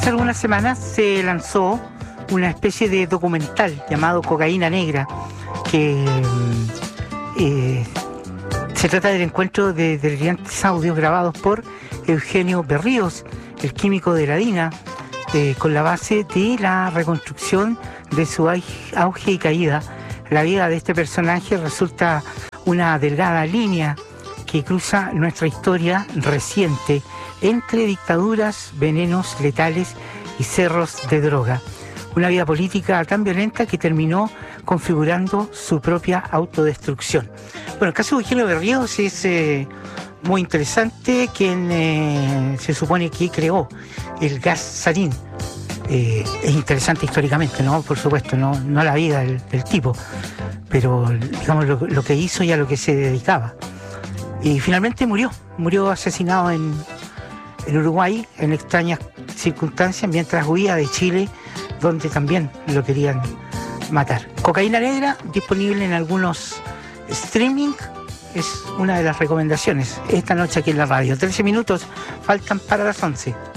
Hace algunas semanas se lanzó una especie de documental llamado Cocaína Negra, que se trata del encuentro de brillantes audios grabados por Eugenio Berríos, el químico de la DINA, con la base de la reconstrucción de su auge y caída. La vida de este personaje resulta una delgada línea que cruza nuestra historia reciente entre dictaduras, venenos letales y cerros de droga. Una vida política tan violenta que terminó configurando su propia autodestrucción. Bueno, el caso de Eugenio Berríos es muy interesante, quien se supone que creó el gas sarín. Es interesante históricamente, ¿no? Por supuesto, no la vida del tipo, pero digamos lo que hizo y a lo que se dedicaba. Y finalmente murió asesinado en Uruguay en extrañas circunstancias mientras huía de Chile, donde también lo querían matar. Cocaína Negra, disponible en algunos streaming, es una de las recomendaciones esta noche aquí en la radio. 13 minutos faltan para las 11.